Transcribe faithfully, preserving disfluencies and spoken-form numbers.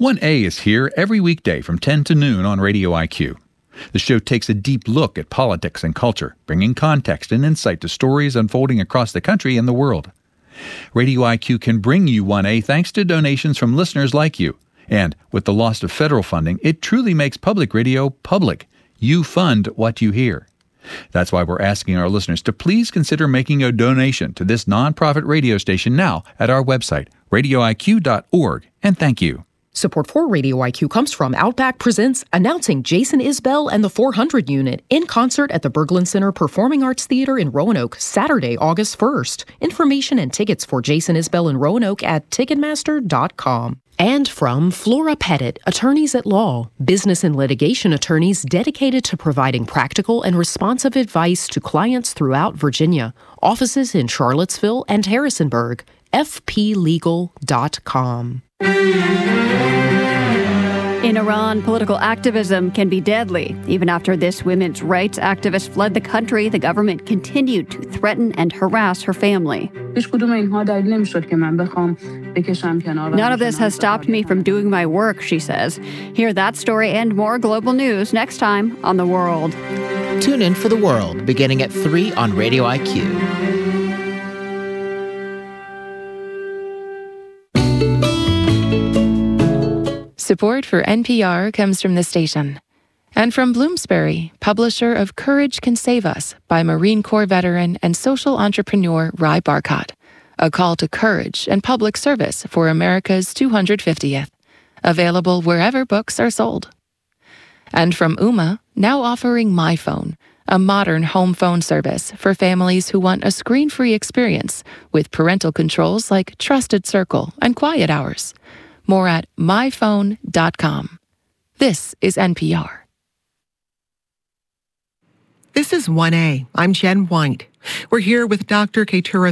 one A is here every weekday from ten to noon on Radio I Q. The show takes a deep look at politics and culture, bringing context and insight to stories unfolding across the country and the world. Radio I Q can bring you one A thanks to donations from listeners like you. And with the loss of federal funding, it truly makes public radio public. You fund what you hear. That's why we're asking our listeners to please consider making a donation to this nonprofit radio station now at our website, radio I Q dot org. And thank you. Support for Radio I Q comes from Outback Presents announcing Jason Isbell and the four hundred Unit in concert at the Berglund Center Performing Arts Theater in Roanoke, Saturday, August first. Information and tickets for Jason Isbell in Roanoke at ticketmaster dot com. And from Flora Pettit, attorneys at law, business and litigation attorneys dedicated to providing practical and responsive advice to clients throughout Virginia. Offices in Charlottesville and Harrisonburg. f p legal dot com. In Iran, political activism can be deadly. Even after this women's rights activist fled the country, the government continued to threaten and harass her family. None of this has stopped me from doing my work, she says. Hear that story and more global news next time on The World. Tune in for The World, beginning at three on Radio I Q. Support for N P R comes from the station and from Bloomsbury, publisher of Courage Can Save Us by Marine Corps veteran and social entrepreneur Ry Barcott, a call to courage and public service for America's two hundred fiftieth, available wherever books are sold. And from Ooma, now offering MyPhone, a modern home phone service for families who want a screen-free experience with parental controls like Trusted Circle and Quiet Hours. More at my phone dot com. This is N P R. This is one A. I'm Jen White. We're here with Doctor Keturah